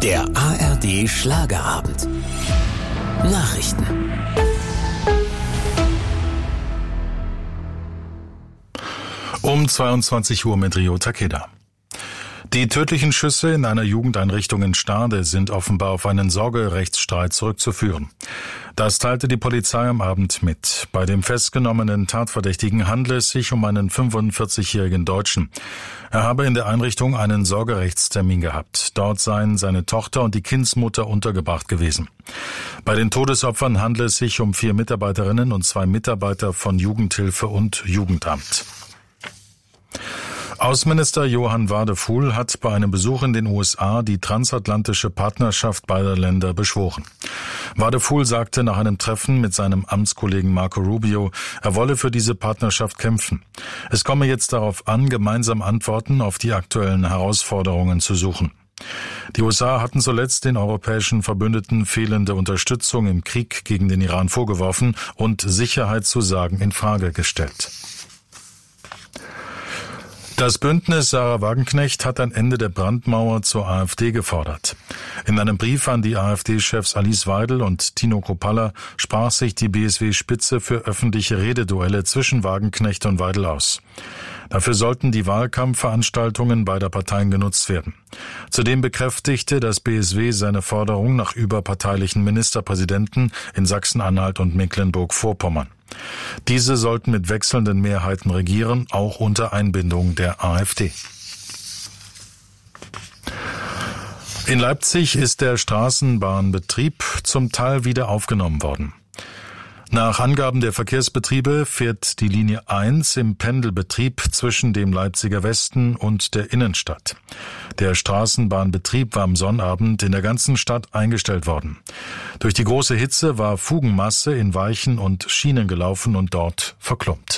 Der ARD Schlagerabend. Nachrichten. Um 22 Uhr mit Rio Takeda. Die tödlichen Schüsse in einer Jugendeinrichtung in Stade sind offenbar auf einen Sorgerechtsstreit zurückzuführen. Das teilte die Polizei am Abend mit. Bei dem festgenommenen Tatverdächtigen handle es sich um einen 45-jährigen Deutschen. Er habe in der Einrichtung einen Sorgerechtstermin gehabt. Dort seien seine Tochter und die Kindsmutter untergebracht gewesen. Bei den Todesopfern handle es sich um 4 Mitarbeiterinnen und 2 Mitarbeiter von Jugendhilfe und Jugendamt. Außenminister Johann Wadefuhl hat bei einem Besuch in den USA die transatlantische Partnerschaft beider Länder beschworen. Wadefuhl sagte nach einem Treffen mit seinem Amtskollegen Marco Rubio, er wolle für diese Partnerschaft kämpfen. Es komme jetzt darauf an, gemeinsam Antworten auf die aktuellen Herausforderungen zu suchen. Die USA hatten zuletzt den europäischen Verbündeten fehlende Unterstützung im Krieg gegen den Iran vorgeworfen und Sicherheitszusagen in Frage gestellt. Das Bündnis Sarah Wagenknecht hat ein Ende der Brandmauer zur AfD gefordert. In einem Brief an die AfD-Chefs Alice Weidel und Tino Kropalla sprach sich die BSW-Spitze für öffentliche Rededuelle zwischen Wagenknecht und Weidel aus. Dafür sollten die Wahlkampfveranstaltungen beider Parteien genutzt werden. Zudem bekräftigte das BSW seine Forderung nach überparteilichen Ministerpräsidenten in Sachsen-Anhalt und Mecklenburg-Vorpommern. Diese sollten mit wechselnden Mehrheiten regieren, auch unter Einbindung der AfD. In Leipzig ist der Straßenbahnbetrieb zum Teil wieder aufgenommen worden. Nach Angaben der Verkehrsbetriebe fährt die Linie 1 im Pendelbetrieb zwischen dem Leipziger Westen und der Innenstadt. Der Straßenbahnbetrieb war am Sonnabend in der ganzen Stadt eingestellt worden. Durch die große Hitze war Fugenmasse in Weichen und Schienen gelaufen und dort verklumpt.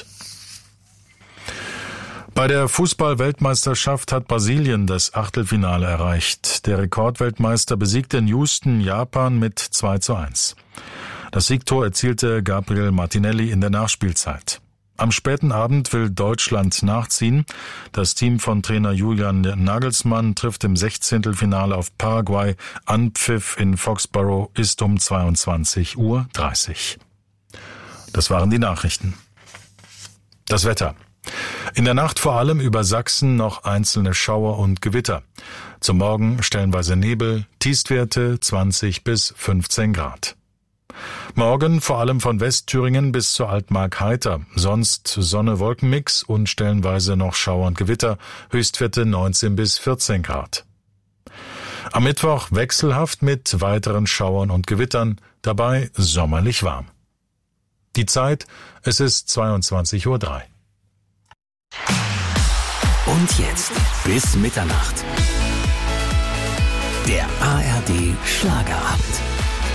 Bei der Fußball-Weltmeisterschaft hat Brasilien das Achtelfinale erreicht. Der Rekordweltmeister besiegte in Houston Japan mit 2:1. Das Siegtor erzielte Gabriel Martinelli in der Nachspielzeit. Am späten Abend will Deutschland nachziehen. Das Team von Trainer Julian Nagelsmann trifft im 16. auf Paraguay. Anpfiff in Foxborough ist um 22:30 Uhr. Das waren die Nachrichten. Das Wetter. In der Nacht vor allem über Sachsen noch einzelne Schauer und Gewitter. Zum Morgen stellenweise Nebel, Tiefstwerte 20 bis 15 Grad. Morgen vor allem von Westthüringen bis zur Altmark heiter, sonst Sonne-Wolkenmix und stellenweise noch Schauer und Gewitter, Höchstwerte 19 bis 14 Grad. Am Mittwoch wechselhaft mit weiteren Schauern und Gewittern, dabei sommerlich warm. Die Zeit, es ist 22:03 Uhr. Und jetzt bis Mitternacht. Der ARD Schlagerabend.